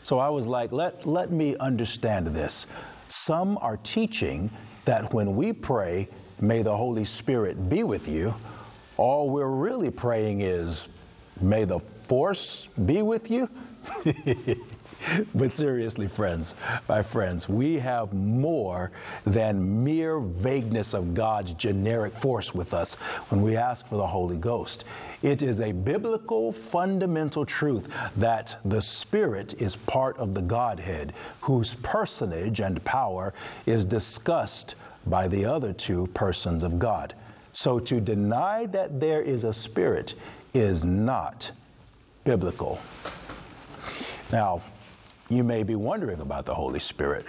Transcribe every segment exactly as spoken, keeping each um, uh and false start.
So I was like, let, let me understand this. Some are teaching that when we pray, may the Holy Spirit be with you, all we're really praying is, may the force be with you? But seriously, friends, my friends, we have more than mere vagueness of God's generic force with us when we ask for the Holy Ghost. It is a biblical fundamental truth that the Spirit is part of the Godhead, whose personage and power is discussed by the other two persons of God. So to deny that there is a Spirit is not biblical. Now, you may be wondering about the Holy Spirit.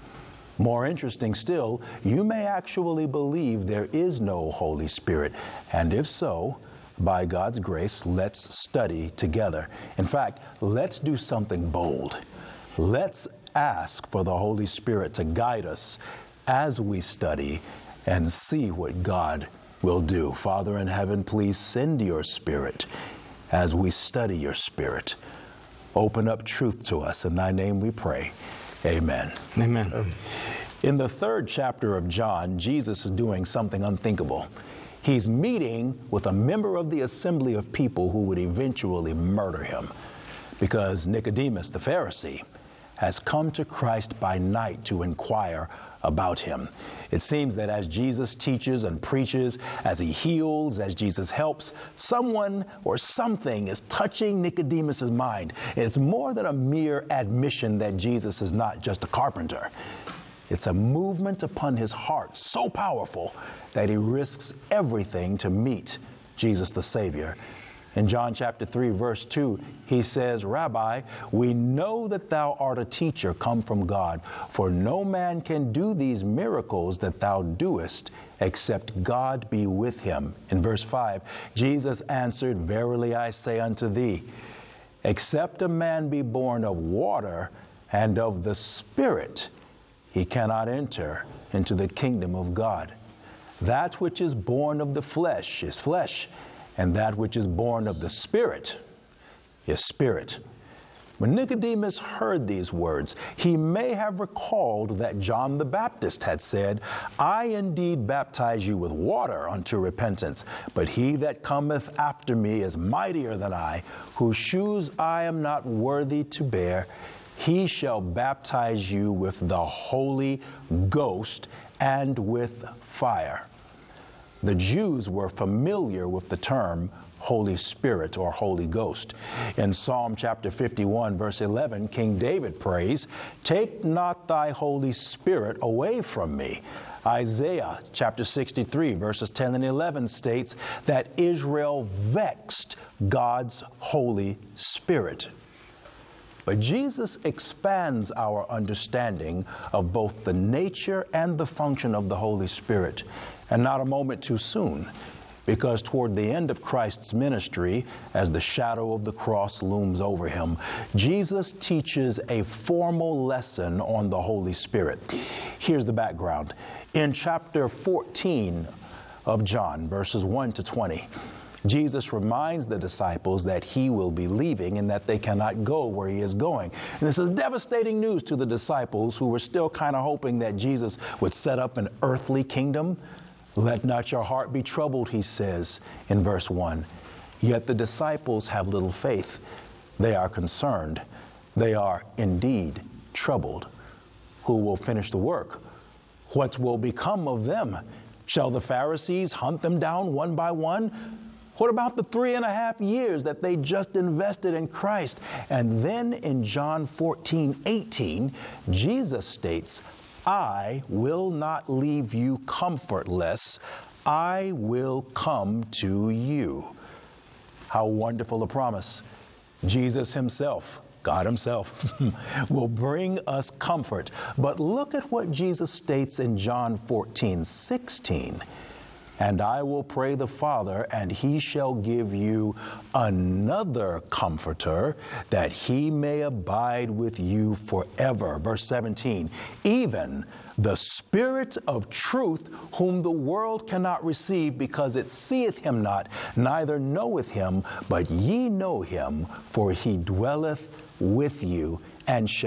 More interesting still, you may actually believe there is no Holy Spirit. And if so, by God's grace, let's study together. In fact, let's do something bold. Let's ask for the Holy Spirit to guide us as we study and see what God will do. Father in heaven, please send your Spirit as we study your Spirit. Open up truth to us. In thy name we pray. Amen. Amen. In the third chapter of John, Jesus is doing something unthinkable. He's meeting with a member of the assembly of people who would eventually murder him, because Nicodemus, the Pharisee, has come to Christ by night to inquire about him. It seems that as Jesus teaches and preaches, as he heals, as Jesus helps, someone or something is touching Nicodemus's mind. It's more than a mere admission that Jesus is not just a carpenter. It's a movement upon his heart so powerful that he risks everything to meet Jesus the Savior. In John chapter three, verse two, he says, Rabbi, we know that thou art a teacher come from God, for no man can do these miracles that thou doest, except God be with him. In verse five, Jesus answered, Verily I say unto thee, except a man be born of water and of the Spirit, he cannot enter into the kingdom of God. That which is born of the flesh is flesh, and that which is born of the Spirit is spirit. When Nicodemus heard these words, he may have recalled that John the Baptist had said, I indeed baptize you with water unto repentance, but he that cometh after me is mightier than I, whose shoes I am not worthy to bear. He shall baptize you with the Holy Ghost and with fire. The Jews were familiar with the term Holy Spirit or Holy Ghost. In Psalm chapter fifty-one, verse eleven, King David prays, Take not thy Holy Spirit away from me. Isaiah chapter sixty-three, verses ten and eleven states that Israel vexed God's Holy Spirit. But Jesus expands our understanding of both the nature and the function of the Holy Spirit, and not a moment too soon, because toward the end of Christ's ministry, as the shadow of the cross looms over him, Jesus teaches a formal lesson on the Holy Spirit. Here's the background. In chapter fourteen of John, verses one to twenty, Jesus reminds the disciples that he will be leaving and that they cannot go where he is going. And this is devastating news to the disciples who were still kind of hoping that Jesus would set up an earthly kingdom. Let not your heart be troubled, he says in verse one. Yet the disciples have little faith. They are concerned. They are indeed troubled. Who will finish the work? What will become of them? Shall the Pharisees hunt them down one by one? What about the three and a half years that they just invested in Christ? And then in John fourteen, eighteen, Jesus states, I will not leave you comfortless. I will come to you. How wonderful a promise. Jesus himself, God himself, will bring us comfort. But look at what Jesus states in John fourteen, sixteen. And I will pray the Father, and he shall give you another comforter, that he may abide with you forever. Verse seventeen, even the Spirit of truth, whom the world cannot receive, because it seeth him not, neither knoweth him, but ye know him, for he dwelleth with you and shall